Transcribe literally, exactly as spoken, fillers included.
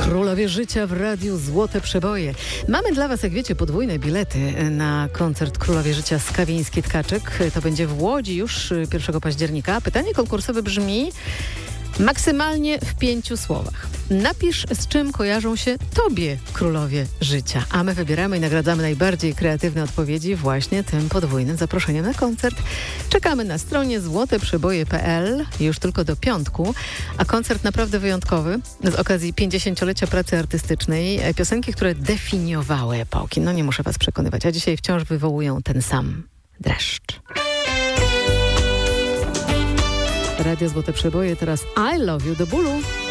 Królowie Życia w Radiu Złote Przeboje. Mamy dla Was, jak wiecie, podwójne bilety na koncert Królowie Życia z Kawiński-Tkaczyk. To będzie w Łodzi już pierwszego października. Pytanie konkursowe brzmi maksymalnie w pięciu słowach. Napisz, z czym kojarzą się Tobie Królowie Życia. A my wybieramy i nagradzamy najbardziej kreatywne odpowiedzi właśnie tym podwójnym zaproszeniem na koncert. Czekamy na stronie złote przeboje kropka p l już tylko do piątku, a koncert naprawdę wyjątkowy z okazji pięćdziesięciolecia pracy artystycznej. Piosenki, które definiowały epoki. No nie muszę Was przekonywać, a dzisiaj wciąż wywołują ten sam dreszcz. Radio Złote Przeboje, teraz I Love You do bólu.